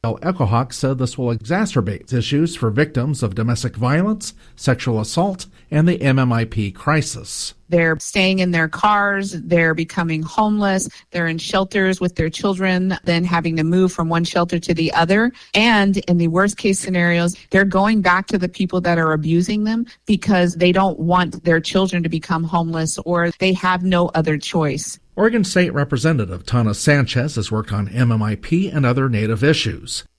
Echohawk said this will exacerbate issues for victims of domestic violence, sexual assault, and the MMIP crisis. They're staying in their cars, they're becoming homeless, they're in shelters with their children, then having to move from one shelter to the other. And in the worst case scenarios, they're going back to the people that are abusing them because they don't want their children to become homeless or they have no other choice. Oregon State Representative Tana Sanchez has worked on MMIP and other Native issues.